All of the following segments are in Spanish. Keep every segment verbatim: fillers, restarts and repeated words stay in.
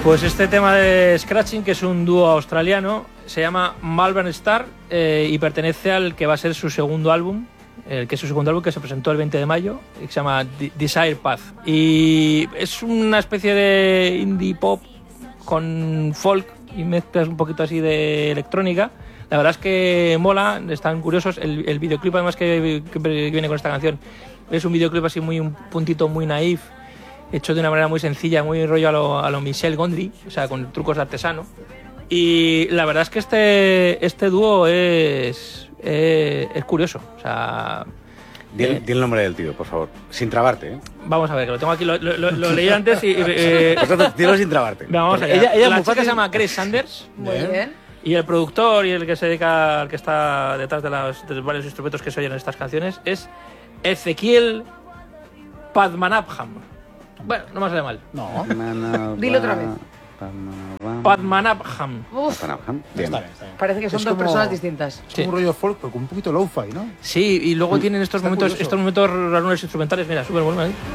Pues este tema de Scratching, que es un dúo australiano, se llama Malvern Star eh, y pertenece al que va a ser su segundo álbum, el que es su segundo álbum, que se presentó el veinte de mayo, que se llama Desire Path. Y es una especie de indie pop con folk y mezclas un poquito así de electrónica. La verdad es que mola, están curiosos. El, el videoclip además que, que viene con esta canción es un videoclip así muy, un puntito muy naif, hecho de una manera muy sencilla, muy rollo a lo, a lo Michel Gondry, o sea, con trucos de artesano. Y la verdad es que este, este dúo es, es, es curioso, o sea... Di, eh, di el nombre del tío, por favor, sin trabarte, ¿eh? Vamos a ver, que lo tengo aquí, lo, lo, lo leí antes y... Eh, dilo sin trabarte. Vamos a ver, ella, ella la chica chica se llama Grace Sanders. Muy bien. Y el productor y el que se dedica, el que está detrás de, las, de los varios instrumentos que se oyen en estas canciones es Ezequiel Padmanabham. Bueno, no me sale mal. No. Dilo otra vez. Padmanabham. Padmanabham. Bien. Está bien, está bien. Parece que son Es dos como- personas distintas. Es Sí. como un rollo folk, pero con un poquito lo-fi, ¿no? Sí, y luego tienen estos Está momentos, curioso. estos momentos rarunos instrumentales. Mira, súper volumen ahí.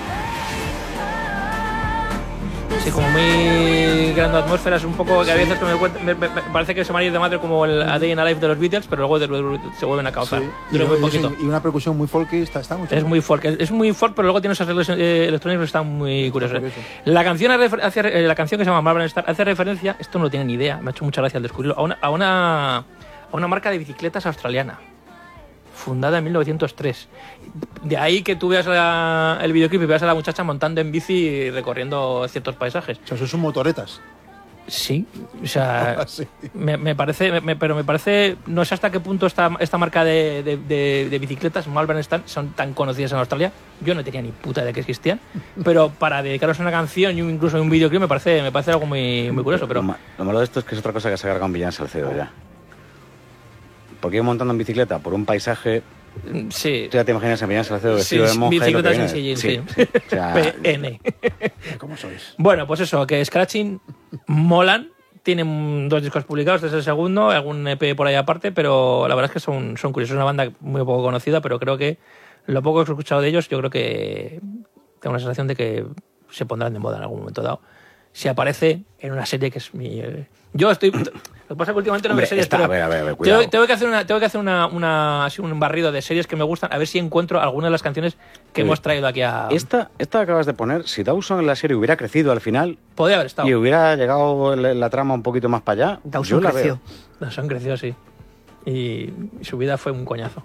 Sí, como muy creando atmósferas, un poco que a veces me, cuenta- me- me- me parece que se me ha ido de madre como el A Day in a Life de los Beatles, pero luego de- de- se vuelven a causar. Sí. Pero Y, muy y- poquito. y una percusión muy folky, está, está muy Es chulo. muy folk, es es muy folk, pero luego tiene esos arreglos eh, electrónicos que están muy curiosos. curioso. La canción, hace refer- hace, eh, la canción que se llama Marvel Star hace referencia, esto no lo tiene ni idea, me ha hecho mucha gracia al descubrirlo, a una, a una, a una marca de bicicletas australiana, fundada en mil novecientos tres. De ahí que tú veas la- el videoclip y veas a la muchacha montando en bici y recorriendo ciertos paisajes. O sea, son sus motoretas. Sí, o sea, Sí. me, me parece, me- me- pero me parece, no sé hasta qué punto esta, esta marca de, de, de, de bicicletas, Malvern Star, son tan conocidas en Australia. Yo no tenía ni puta de que existían, pero para dedicaros a una canción y incluso a un videoclip me parece, me parece algo muy, muy curioso. Pero Lo, ma- lo malo de esto es que es otra cosa que se ha cargado un Villán Salcedo ya. Porque ir montando en bicicleta por un paisaje... sí, Tú ya te imaginas a Villán Salcedo sí, vestido de monja y lo que bicicletas viene. en sillín, Sí, sí. sí. O sea, P N. ¿Cómo sois? Bueno, pues eso, que Scratching molan. Tienen dos discos publicados, este es el segundo, algún E P por ahí aparte, pero la verdad es que son, son curiosos. Es una banda muy poco conocida, pero creo que lo poco que he escuchado de ellos, yo creo que tengo la sensación de que se pondrán de moda en algún momento dado. Si aparece en una serie que es mi... eh, Yo estoy... Lo que pasa es que últimamente no Hombre, veo series, está- pero a ver, a ver, a ver, cuidado. tengo, tengo que hacer, una, tengo que hacer una, una, así un barrido de series que me gustan, a ver si encuentro alguna de las canciones que Oye, hemos traído aquí a... Esta, esta que acabas de poner, si Dawson en la serie hubiera crecido al final Podría haber estado. y hubiera llegado la, la trama un poquito más para allá, Dawson yo la creció. veo. Nos han crecido, sí. Y su vida fue un coñazo.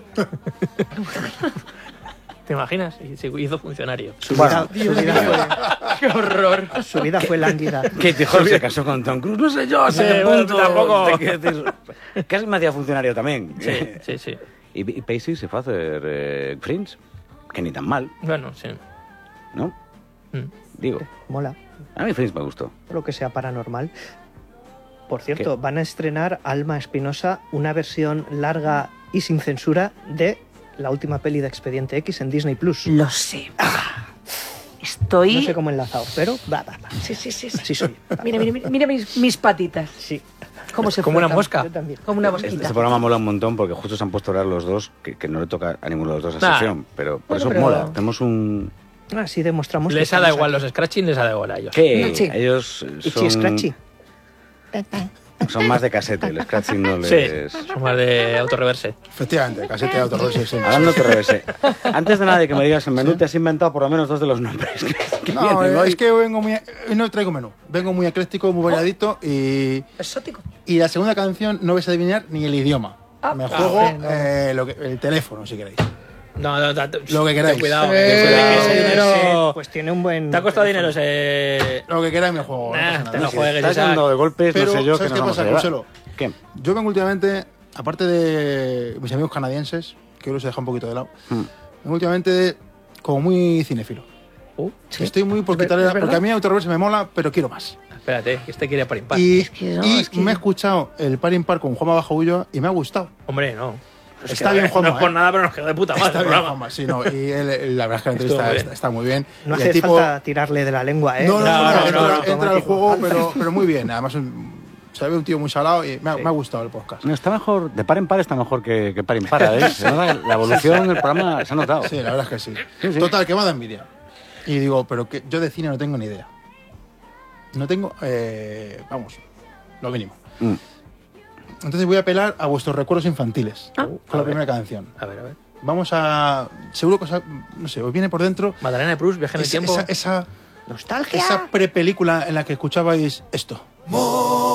¿Te imaginas? Y se hizo funcionario. Su Bueno. vida, su vida fue, ¡Qué horror! su vida fue lánguida. Katie Holmes se casó con Tom Cruise, no sé yo, Sí, hasta qué bueno, punto. tampoco. Te quiero decir, casi me hacía funcionario también. Sí, sí, sí. Y, y Pacey se fue a hacer eh, Fringe, que ni tan mal, Bueno, sí. ¿no? Mm. Digo, Mola, a mí Fringe me gustó. lo que sea paranormal. Por cierto, ¿Qué? van a estrenar Alma Espinosa, una versión larga y sin censura de la última peli de Expediente X en Disney Plus. Lo sé. Estoy... No sé cómo enlazado, pero va, va, va. Sí, sí, sí. sí. Así soy. Mira, mira, mira, mira mis, mis patitas. Sí, ¿Cómo se Como una frotan. mosca. yo también. Como una Este, mosquita. este programa mola un montón porque justo se han puesto a hablar los dos, que, que no le toca a ninguno de los dos a Nah. sesión, pero por Bueno, eso pero- mola. Tenemos un... Así demostramos que Les ha estamos dado igual, aquí. los Scratching les ha dado igual a ellos. Que Sí. ellos Ichi son, Scratchy. son más de casete, el scratching no Sí, les... son más de autorreverse. Efectivamente, casete de autorroce, sí. Hablando te revésé. Antes de nada de que me digas el menú, te has inventado por lo menos dos de los nombres que, que No, vienen eh, hoy. es que vengo muy... Hoy no traigo menú. Vengo muy ecléctico, muy variadito y... Exótico. Y la segunda canción no vais a adivinar ni el idioma. Ah. Me Ah, juego bueno. eh, lo que- el teléfono, si queréis. No, no, no, Lo que queráis. ten cuidado. Eh, ten cuidado. eh, Ese Sí, dinero... pues tiene un buen... Te ha costado dinero ese... Lo que queráis me juego. no Nah, pasa nada. te lo Sí. juegues. Estás Isaac. dando de golpes, Pero, no sé yo, ¿sabes que qué nos pasa, vamos a llevar. Marcelo? ¿Qué? Yo vengo últimamente, aparte de mis amigos canadienses, que hoy se deja un poquito de lado, Hmm. vengo últimamente como muy cinéfilo. Uh, Estoy muy por ¿Es ver- quitarle... es verdad? Porque a mí Autorreverse me mola, pero quiero más. espérate, que este quiere par impar. Y, que no, y es que- me he escuchado el par impar con Juanma Bajo Ullo y me ha gustado. Hombre, no. Es Está que, bien, no Juanma, es por ¿eh? nada, pero nos quedó de puta madre Está el bien, programa. Juanma, sí, no. Y él- él- la verdad es que la Estuvo entrevista muy está, bien. está muy bien. No Y hace el tipo... falta tirarle de la lengua, ¿eh? No, no, no, No, no, no, entra, no, entra al automático. juego, pero, pero muy bien. Además, un- se ve un tío muy salado y me ha, Sí. me ha gustado el podcast. No, está mejor, de par en par está mejor que, que par en par, ¿eh? Se nota la evolución del programa, se ha notado. Sí, la verdad es que sí. Sí, sí. Total, que me da envidia. Y digo, pero que yo de cine no tengo ni idea. No tengo, eh, vamos, lo mínimo. Mm. Entonces voy a apelar a vuestros recuerdos infantiles Ah. con la primera canción. A ver, a ver. Vamos a... Seguro que os, ha- no sé, os viene por dentro Madalena de Proust, Viaje en el esa, tiempo. esa, esa, ¡Nostalgia! esa prepelícula en la que escuchabais esto.